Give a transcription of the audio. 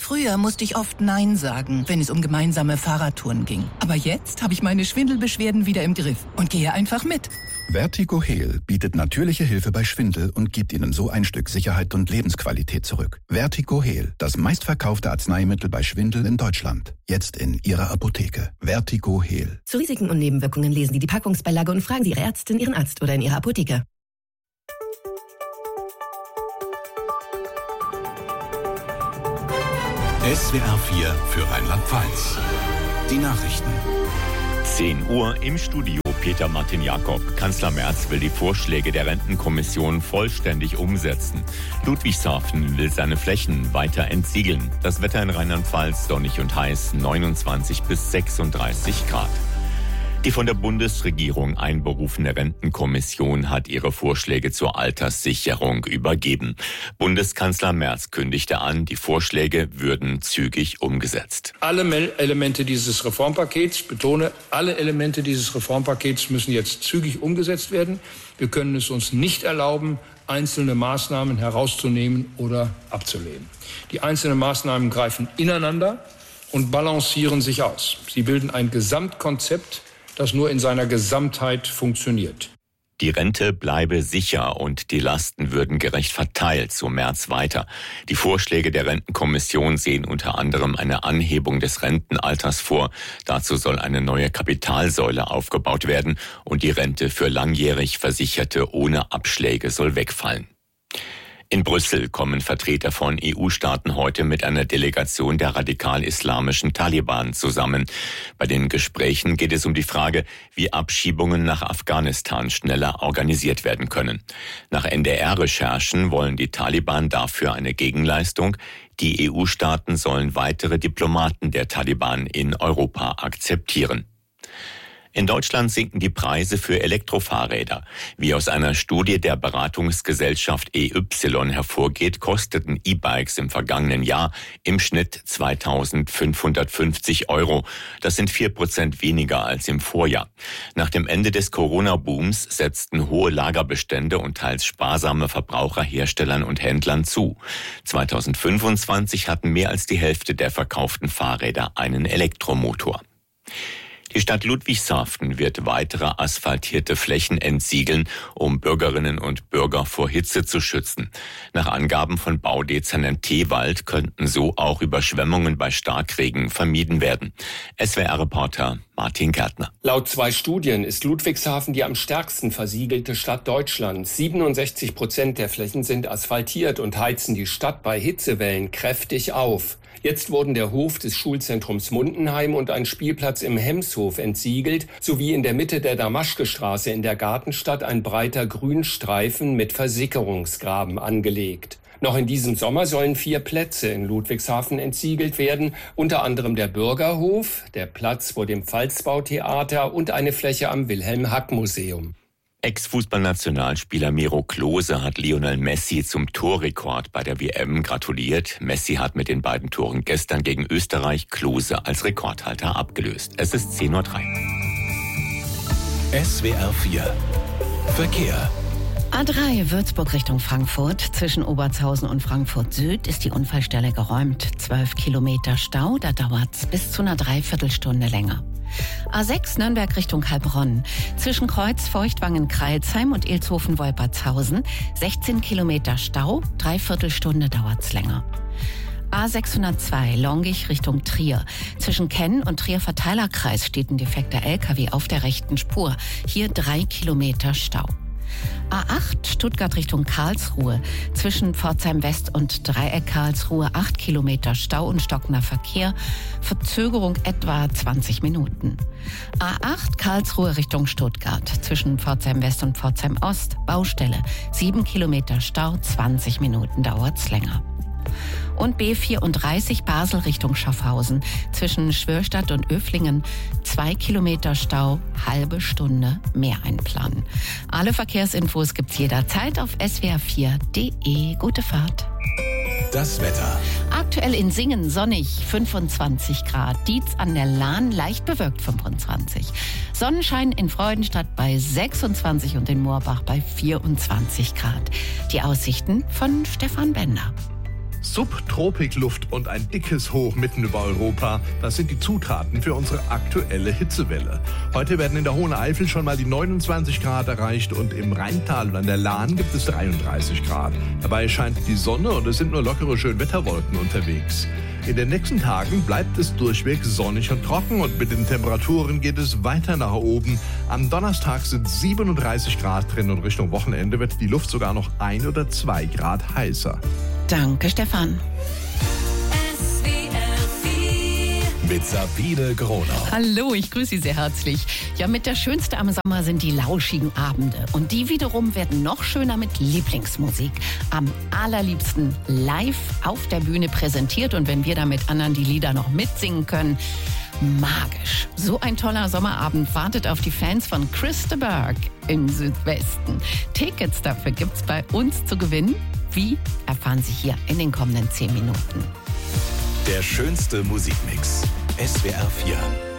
Früher musste ich oft Nein sagen, wenn es um gemeinsame Fahrradtouren ging. Aber jetzt habe ich meine Schwindelbeschwerden wieder im Griff und gehe einfach mit. Vertigo Heal bietet natürliche Hilfe bei Schwindel und gibt Ihnen so ein Stück Sicherheit und Lebensqualität zurück. Vertigo Heal, das meistverkaufte Arzneimittel bei Schwindel in Deutschland. Jetzt in Ihrer Apotheke. Vertigo Heal. Zu Risiken und Nebenwirkungen lesen Sie die Packungsbeilage und fragen Sie Ihre Ärztin, Ihren Arzt oder in Ihrer Apotheke. SWR 4 für Rheinland-Pfalz. Die Nachrichten. 10 Uhr im Studio Peter Martin Jakob. Kanzler Merz will die Vorschläge der Rentenkommission vollständig umsetzen. Ludwigshafen will seine Flächen weiter entsiegeln. Das Wetter in Rheinland-Pfalz sonnig und heiß, 29 bis 36 Grad. Die von der Bundesregierung einberufene Rentenkommission hat ihre Vorschläge zur Alterssicherung übergeben. Bundeskanzler Merz kündigte an, die Vorschläge würden zügig umgesetzt. Alle Elemente dieses Reformpakets, ich betone, alle Elemente dieses Reformpakets müssen jetzt zügig umgesetzt werden. Wir können es uns nicht erlauben, einzelne Maßnahmen herauszunehmen oder abzulehnen. Die einzelnen Maßnahmen greifen ineinander und balancieren sich aus. Sie bilden ein Gesamtkonzept, das nur in seiner Gesamtheit funktioniert. Die Rente bleibe sicher und die Lasten würden gerecht verteilt, so Merz weiter. Die Vorschläge der Rentenkommission sehen unter anderem eine Anhebung des Rentenalters vor. Dazu soll eine neue Kapitalsäule aufgebaut werden und die Rente für langjährig Versicherte ohne Abschläge soll wegfallen. In Brüssel kommen Vertreter von EU-Staaten heute mit einer Delegation der radikal-islamischen Taliban zusammen. Bei den Gesprächen geht es um die Frage, wie Abschiebungen nach Afghanistan schneller organisiert werden können. Nach NDR-Recherchen wollen die Taliban dafür eine Gegenleistung. Die EU-Staaten sollen weitere Diplomaten der Taliban in Europa akzeptieren. In Deutschland sinken die Preise für Elektrofahrräder. Wie aus einer Studie der Beratungsgesellschaft EY hervorgeht, kosteten E-Bikes im vergangenen Jahr im Schnitt 2.550 €. Das sind 4% weniger als im Vorjahr. Nach dem Ende des Corona-Booms setzten hohe Lagerbestände und teils sparsame Verbraucher Herstellern und Händlern zu. 2025 hatten mehr als die Hälfte der verkauften Fahrräder einen Elektromotor. Die Stadt Ludwigshafen wird weitere asphaltierte Flächen entsiegeln, um Bürgerinnen und Bürger vor Hitze zu schützen. Nach Angaben von Baudezernent Tewald könnten so auch Überschwemmungen bei Starkregen vermieden werden. SWR-Reporter Martin Gärtner. Laut 2 Studien ist Ludwigshafen die am stärksten versiegelte Stadt Deutschlands. 67% der Flächen sind asphaltiert und heizen die Stadt bei Hitzewellen kräftig auf. Jetzt wurden der Hof des Schulzentrums Mundenheim und ein Spielplatz im Hemshof entsiegelt, sowie in der Mitte der Damaschkestraße in der Gartenstadt ein breiter Grünstreifen mit Versickerungsgraben angelegt. Noch in diesem Sommer sollen 4 Plätze in Ludwigshafen entsiegelt werden, unter anderem der Bürgerhof, der Platz vor dem Pfalzbautheater und eine Fläche am Wilhelm-Hack-Museum. Ex-Fußballnationalspieler Miro Klose hat Lionel Messi zum Torrekord bei der WM gratuliert. Messi hat mit den beiden Toren gestern gegen Österreich Klose als Rekordhalter abgelöst. Es ist 10:03 Uhr. SWR 4 Verkehr. A3 Würzburg Richtung Frankfurt. Zwischen Obertshausen und Frankfurt Süd ist die Unfallstelle geräumt. 12 Kilometer Stau, da dauert's bis zu einer Dreiviertelstunde länger. A6 Nürnberg Richtung Heilbronn. Zwischen Kreuz Feuchtwangen-Kreilsheim und Ilshofen-Wolpertshausen 16 Kilometer Stau, Dreiviertelstunde dauert's länger. A602 Longich Richtung Trier. Zwischen Kenn und Trier Verteilerkreis steht ein defekter LKW auf der rechten Spur. Hier 3 Kilometer Stau. A8 Stuttgart Richtung Karlsruhe. Zwischen Pforzheim West und Dreieck Karlsruhe 8 Kilometer Stau und stockender Verkehr. Verzögerung etwa 20 Minuten. A8 Karlsruhe Richtung Stuttgart. Zwischen Pforzheim West und Pforzheim Ost Baustelle. 7 Kilometer Stau, 20 Minuten dauert's länger. Und B34 Basel Richtung Schaffhausen. Zwischen Schwörstadt und Öflingen 2 Kilometer Stau, halbe Stunde mehr einplanen. Alle Verkehrsinfos gibt's jederzeit auf swr4.de. Gute Fahrt. Das Wetter. Aktuell in Singen sonnig 25 Grad. Dietz an der Lahn leicht bewölkt 25. Sonnenschein in Freudenstadt bei 26 und in Moorbach bei 24 Grad. Die Aussichten von Stefan Bender. Subtropikluft und ein dickes Hoch mitten über Europa, das sind die Zutaten für unsere aktuelle Hitzewelle. Heute werden in der Hohen Eifel schon mal die 29 Grad erreicht und im Rheintal und an der Lahn gibt es 33 Grad. Dabei scheint die Sonne und es sind nur lockere Schönwetterwolken unterwegs. In den nächsten Tagen bleibt es durchweg sonnig und trocken und mit den Temperaturen geht es weiter nach oben. Am Donnerstag sind 37 Grad drin und Richtung Wochenende wird die Luft sogar noch 1 oder 2 Grad heißer. Danke, Stefan. Mit Sabine Gronau. Hallo, ich grüße Sie sehr herzlich. Ja, mit der Schönste am Sommer sind die lauschigen Abende. Und die wiederum werden noch schöner mit Lieblingsmusik. Am allerliebsten live auf der Bühne präsentiert. Und wenn wir da mit anderen die Lieder noch mitsingen können, magisch. So ein toller Sommerabend wartet auf die Fans von Chris de Burgh im Südwesten. Tickets dafür gibt's bei uns zu gewinnen. Wie, erfahren Sie hier in den kommenden 10 Minuten. Der schönste Musikmix. SWR 4.